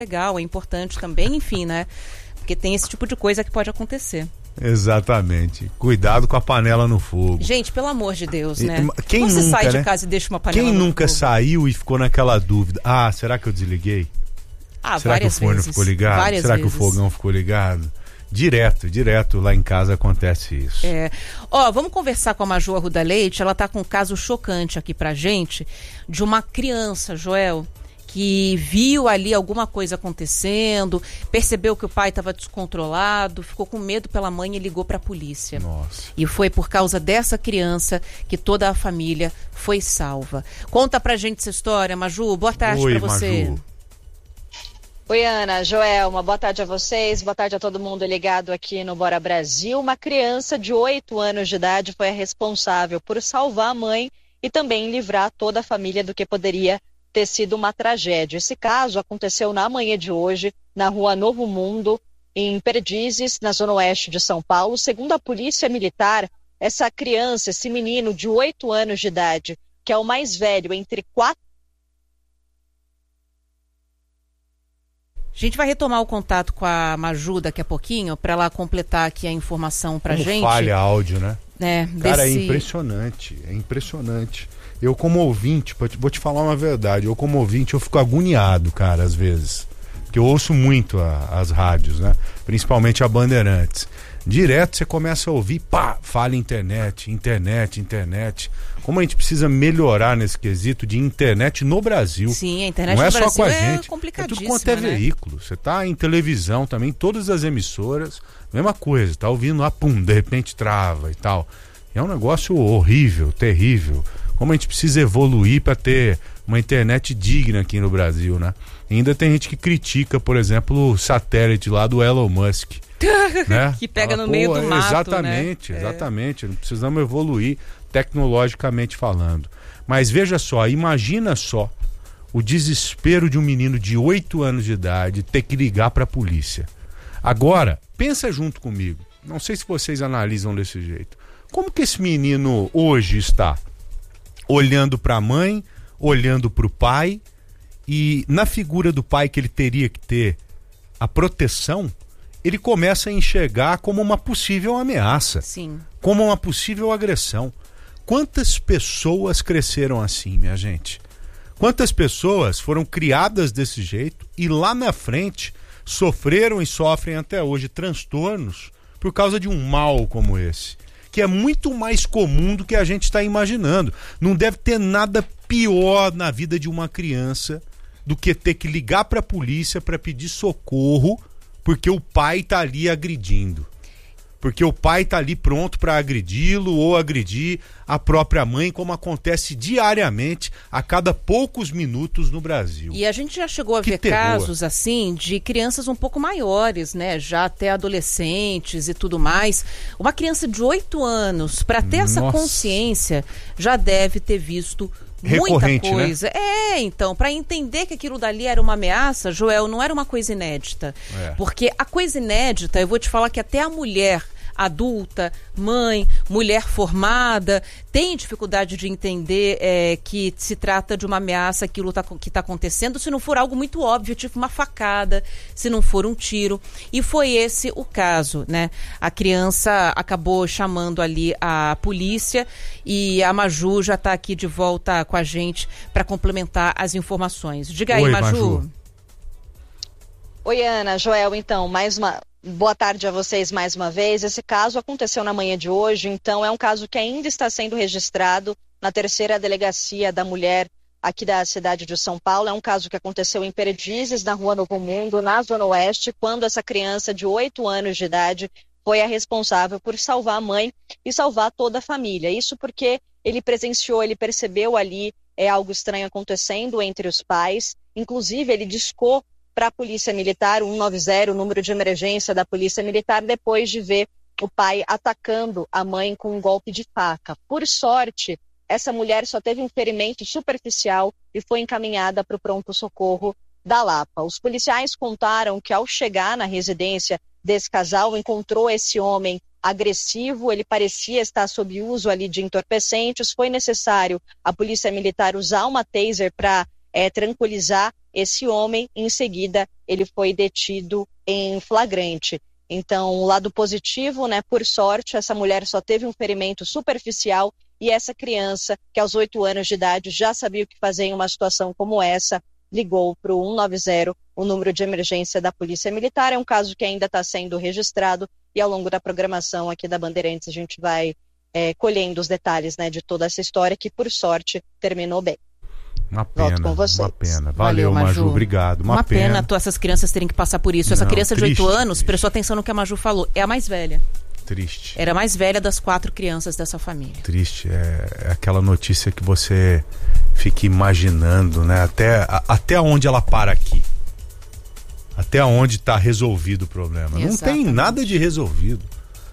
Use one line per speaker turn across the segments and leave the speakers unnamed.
legal, é importante também, enfim, né? Porque tem esse tipo de coisa que pode acontecer.
Exatamente. Cuidado com a panela no fogo.
Gente, pelo amor de Deus, né?
Quem
você
nunca,
sai de
né?
casa e deixa uma panela
Quem
no
nunca
fogo?
saiu e ficou naquela dúvida? Ah, será que eu desliguei? Será que o forno ficou ligado? Será que o fogão ficou ligado? Direto lá em casa acontece isso.
Vamos conversar com a Maju Arruda Leite. Ela tá com um caso chocante aqui pra gente de uma criança, Joel, que viu ali alguma coisa acontecendo, percebeu que o pai estava descontrolado, ficou com medo pela mãe e ligou para a polícia.
Nossa.
E foi por causa dessa criança que toda a família foi salva. Conta pra gente essa história, Maju. Boa tarde para você.
Maju.
Oi, Ana, Joel, uma boa tarde a vocês, boa tarde a todo mundo ligado aqui no Bora Brasil. Uma criança de 8 anos de idade foi a responsável por salvar a mãe e também livrar toda a família do que poderia ter sido uma tragédia. Esse caso aconteceu na manhã de hoje, na rua Novo Mundo, em Perdizes, na zona oeste de São Paulo. Segundo a polícia militar, essa criança, esse menino de 8 anos de idade, que é o mais velho entre 4...
A gente vai retomar o contato com a Maju daqui a pouquinho, para ela completar aqui a informação pra gente.
Falha áudio, né? Cara,
desse...
é impressionante. Eu como ouvinte, vou te falar uma verdade, eu como ouvinte eu fico agoniado, cara, às vezes. Porque eu ouço muito as rádios, né? Principalmente a Bandeirantes. Direto você começa a ouvir, fala internet. Como a gente precisa melhorar nesse quesito de internet no Brasil.
Sim, a internet
não
no
é só
Brasil
com a
é
gente.
complicadíssima,
é tudo quanto é
né?
veículo. Você tá em televisão também, todas as emissoras, mesma coisa, tá ouvindo, de repente trava e tal. É um negócio horrível, terrível. Como a gente precisa evoluir para ter uma internet digna aqui no Brasil, né? Ainda tem gente que critica, por exemplo, o satélite lá do Elon Musk. Né?
Que pega no meio do mato,
exatamente,
né?
Exatamente. Precisamos evoluir tecnologicamente falando. Mas veja só, imagina só o desespero de um menino de 8 anos de idade ter que ligar para a polícia. Agora, pensa junto comigo. Não sei se vocês analisam desse jeito. Como que esse menino hoje está? Olhando para a mãe, olhando para o pai, e na figura do pai que ele teria que ter a proteção, ele começa a enxergar como uma possível ameaça.
Sim.
Como uma possível agressão. Quantas pessoas cresceram assim, minha gente? Quantas pessoas foram criadas desse jeito e lá na frente sofreram e sofrem até hoje transtornos por causa de um mal como esse? Que é muito mais comum do que a gente está imaginando. Não deve ter nada pior na vida de uma criança do que ter que ligar para a polícia para pedir socorro porque o pai está ali agredindo. Porque o pai está ali pronto para agredi-lo ou agredir a própria mãe, como acontece diariamente, a cada poucos minutos no Brasil.
E a gente já chegou a ver casos assim de crianças um pouco maiores, né? Já até adolescentes e tudo mais. Uma criança de 8 anos, para ter essa consciência, já deve ter visto muita coisa.
Né?
Então, para entender que aquilo dali era uma ameaça, Joel, não era uma coisa inédita. Porque a coisa inédita, eu vou te falar que até a mulher adulta, mãe, mulher formada, tem dificuldade de entender que se trata de uma ameaça, aquilo que está acontecendo, se não for algo muito óbvio, tipo uma facada, se não for um tiro. E foi esse o caso, né? A criança acabou chamando ali a polícia e a Maju já está aqui de volta com a gente para complementar as informações. Diga aí, Maju.
Oi, Ana, Joel, então, boa tarde a vocês mais uma vez. Esse caso aconteceu na manhã de hoje, então é um caso que ainda está sendo registrado na 3ª Delegacia da Mulher aqui da cidade de São Paulo. É um caso que aconteceu em Perdizes, na rua Novo Mundo, na Zona Oeste, quando essa criança de 8 anos de idade foi a responsável por salvar a mãe e salvar toda a família. Isso porque ele presenciou, ele percebeu ali algo estranho acontecendo entre os pais. Inclusive, ele discou para a Polícia Militar, 190, o número de emergência da Polícia Militar, depois de ver o pai atacando a mãe com um golpe de faca. Por sorte, essa mulher só teve um ferimento superficial e foi encaminhada para o pronto-socorro da Lapa. Os policiais contaram que ao chegar na residência desse casal, encontrou esse homem agressivo, ele parecia estar sob uso ali de entorpecentes. Foi necessário a Polícia Militar usar uma taser para tranquilizar esse homem. Em seguida, ele foi detido em flagrante. Então, o lado positivo, né, por sorte, essa mulher só teve um ferimento superficial e essa criança, que aos 8 anos de idade já sabia o que fazer em uma situação como essa, ligou para o 190, o número de emergência da Polícia Militar. É um caso que ainda está sendo registrado e ao longo da programação aqui da Bandeirantes a gente vai colhendo os detalhes, né, de toda essa história que, por sorte, terminou bem.
Uma pena,
volto com vocês.
Uma pena. Valeu, Maju, obrigado.
Uma pena essas crianças terem que passar por isso. Essa criança de 8 anos, prestou atenção no que a Maju falou, é a mais velha.
Triste.
Era a mais velha das 4 crianças dessa família.
Triste, é aquela notícia que você fica imaginando, né? Até onde ela para aqui. Até onde está resolvido o problema. Exatamente. Não tem nada de resolvido.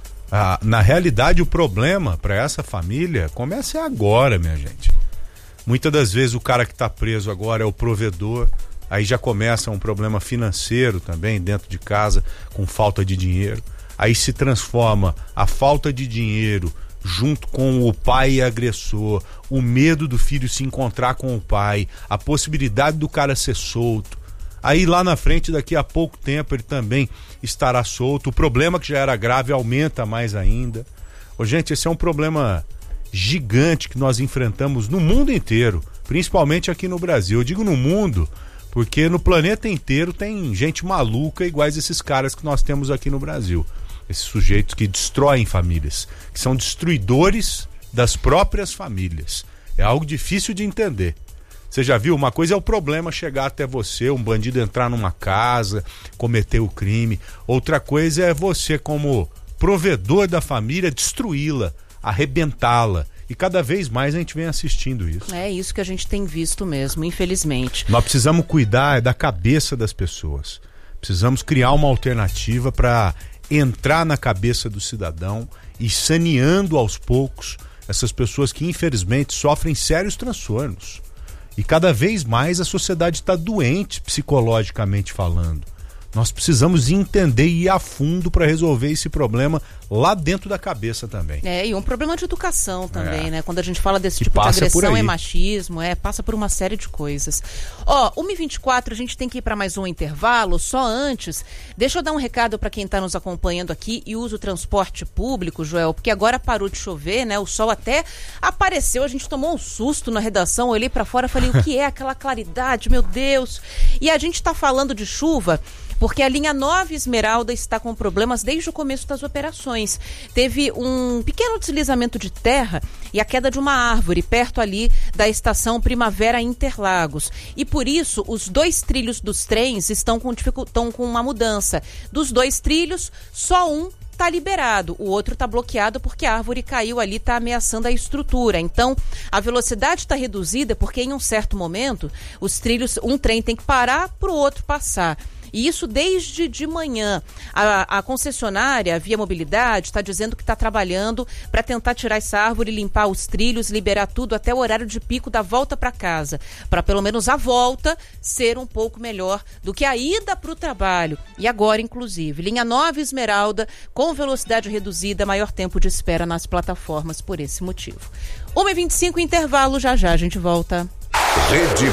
Na realidade, o problema para essa família começa agora, minha gente. Muitas das vezes o cara que está preso agora é o provedor, aí já começa um problema financeiro também dentro de casa, com falta de dinheiro. Aí se transforma a falta de dinheiro junto com o pai agressor, o medo do filho se encontrar com o pai, a possibilidade do cara ser solto. Aí lá na frente, daqui a pouco tempo, ele também estará solto. O problema que já era grave aumenta mais ainda. Gente, esse é um problema gigante que nós enfrentamos no mundo inteiro, principalmente aqui no Brasil. Eu digo no mundo, porque no planeta inteiro tem gente maluca iguais esses caras que nós temos aqui no Brasil. Esses sujeitos que destroem famílias, que são destruidores das próprias famílias. É algo difícil de entender. Você já viu? Uma coisa é o problema chegar até você, um bandido entrar numa casa, cometer o crime. Outra coisa é você, como provedor da família, destruí-la, arrebentá-la. E cada vez mais a gente vem assistindo isso.
É isso que a gente tem visto mesmo, infelizmente.
Nós precisamos cuidar da cabeça das pessoas. Precisamos criar uma alternativa para entrar na cabeça do cidadão e saneando aos poucos essas pessoas que infelizmente sofrem sérios transtornos. E cada vez mais a sociedade está doente psicologicamente falando. Nós precisamos entender e ir a fundo para resolver esse problema lá dentro da cabeça também.
E um problema de educação também, né? Quando a gente fala desse tipo de agressão, é machismo, passa por uma série de coisas. 1h24, a gente tem que ir para mais um intervalo. Só antes, deixa eu dar um recado para quem está nos acompanhando aqui e usa o transporte público, Joel, porque agora parou de chover, né? O sol até apareceu, a gente tomou um susto na redação, olhei para fora e falei, o que é aquela claridade, meu Deus? E a gente está falando de chuva porque a linha 9 Esmeralda está com problemas desde o começo das operações. Teve um pequeno deslizamento de terra e a queda de uma árvore perto ali da estação Primavera Interlagos. E por isso, os 2 trilhos dos trens estão com uma mudança. Dos 2 trilhos, só um está liberado, o outro está bloqueado porque a árvore caiu ali, está ameaçando a estrutura. Então, a velocidade está reduzida porque em um certo momento, os trilhos, um trem tem que parar para o outro passar. E isso desde de manhã. A concessionária, a Via Mobilidade, está dizendo que está trabalhando para tentar tirar essa árvore, limpar os trilhos, liberar tudo até o horário de pico da volta para casa, para pelo menos a volta ser um pouco melhor do que a ida para o trabalho. E agora, inclusive, linha 9 Esmeralda, com velocidade reduzida, maior tempo de espera nas plataformas por esse motivo. 1h25, intervalo, já a gente volta.
Rede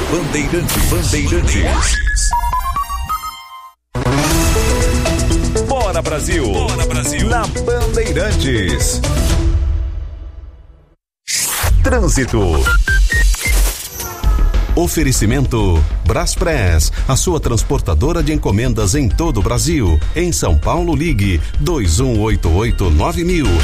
Bandeirantes. Bora Brasil! Bora Brasil! Na Bandeirantes. Trânsito. Oferecimento Braspress, a sua transportadora de encomendas em todo o Brasil. Em São Paulo, ligue 2188-9000.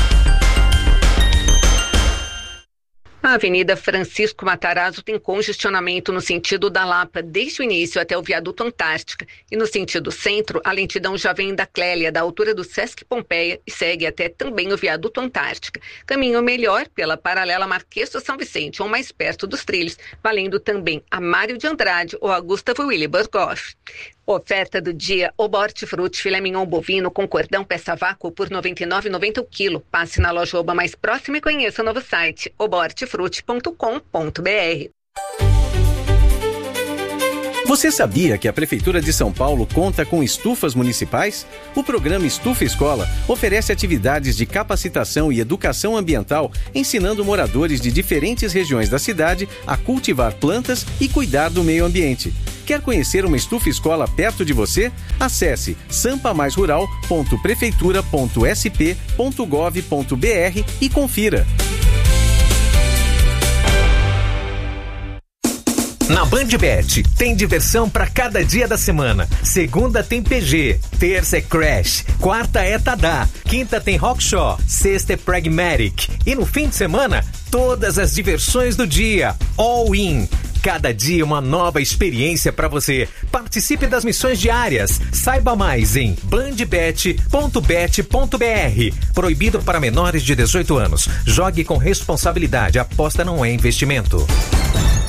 A Avenida Francisco Matarazzo tem congestionamento no sentido da Lapa desde o início até o viaduto Antártica e no sentido centro a lentidão já vem da Clélia, da altura do Sesc Pompeia e segue até também o viaduto Antártica. Caminho melhor pela paralela Marquês do São Vicente ou mais perto dos trilhos, valendo também a Mário de Andrade ou a Gustavo Willy Burghoff. Oferta do dia, o Hortifruti filé mignon bovino com cordão peça vácuo por R$ 99,90 o quilo. Passe na loja Oba mais próxima e conheça o novo site, obortifruti.com.br.
Você sabia que a Prefeitura de São Paulo conta com estufas municipais? O programa Estufa Escola oferece atividades de capacitação e educação ambiental, ensinando moradores de diferentes regiões da cidade a cultivar plantas e cuidar do meio ambiente. Quer conhecer uma estufa escola perto de você? Acesse sampamaisrural.prefeitura.sp.gov.br e confira.
Na BandBet, tem diversão para cada dia da semana. Segunda tem PG, terça é Crash, quarta é Tadá, quinta tem Rockshaw, sexta é Pragmatic. E no fim de semana, todas as diversões do dia. All in. Cada dia uma nova experiência para você. Participe das missões diárias. Saiba mais em bandbet.bet.br. Proibido para menores de 18 anos. Jogue com responsabilidade. Aposta não é investimento.